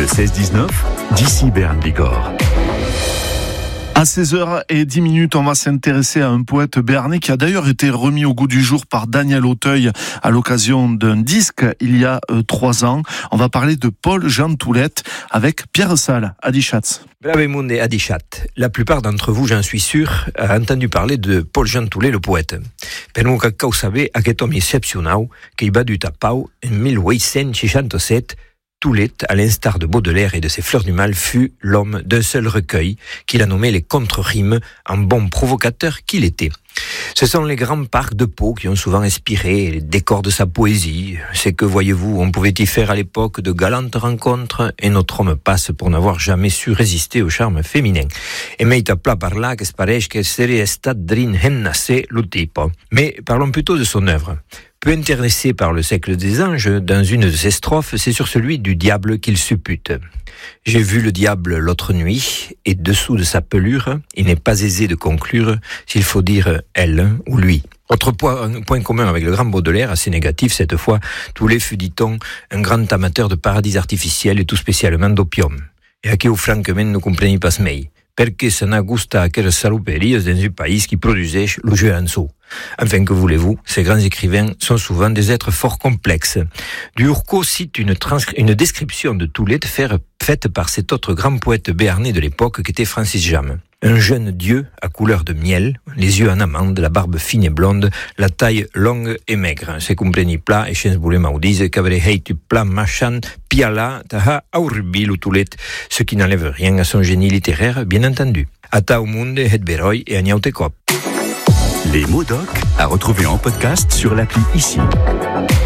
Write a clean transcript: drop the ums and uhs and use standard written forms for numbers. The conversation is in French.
Le 16-19, d'ici Bern Bigorre. À 16h10, on va s'intéresser à un poète béarnais qui a d'ailleurs été remis au goût du jour par Daniel Auteuil à l'occasion d'un disque il y a 3 ans. On va parler de Paul-Jean Toulette avec Pierre Salle, Adichatz. Bravemunde Adichat. La plupart d'entre vous, j'en suis sûr, a entendu parler de Paul-Jean Toulette, le poète. Per un que vous savez, aquest homme exceptionnel qui va du Tapau en 1867. Toulette, à l'instar de Baudelaire et de ses Fleurs du Mal, fut l'homme d'un seul recueil qu'il a nommé les contre-rimes, en bon provocateur qu'il était. Ce sont les grands parcs de Pau qui ont souvent inspiré les décors de sa poésie. C'est que, voyez-vous, on pouvait y faire à l'époque de galantes rencontres et notre homme passe pour n'avoir jamais su résister au charme féminin. Et meita pla par là que se pareix que serait estat drin hennasse lo tipo. Mais parlons plutôt de son œuvre. Peu intéressé par le siècle des anges, dans une de ses strophes, c'est sur celui du diable qu'il suppute. J'ai vu le diable l'autre nuit, et dessous de sa pelure, il n'est pas aisé de conclure s'il faut dire elle ou lui. Autre point commun avec le grand Baudelaire, assez négatif cette fois, Toulette fut, dit-on, un grand amateur de paradis artificiels et tout spécialement d'opium. Et à qui au francament ne comprenait pas ce mei. Perché se n'a gusta aquelles saloperies dans un pays qui produisait le jeu en saut. Enfin, que voulez-vous, ces grands écrivains sont souvent des êtres fort complexes. Durkheim cite une description de Toulette faite par cet autre grand poète béarnais de l'époque qu'était Francis Jammes. Un jeune dieu à couleur de miel, les yeux en amande, la barbe fine et blonde, la taille longue et maigre. Se compreni pla et chens boule maudise qu'avait heitu pla machan piala taha aurbilu Toulette, ce qui n'enlève rien à son génie littéraire, bien entendu. Ata au monde het beroi et agnaute cop. Les mots doc à retrouver en podcast sur l'appli Ici.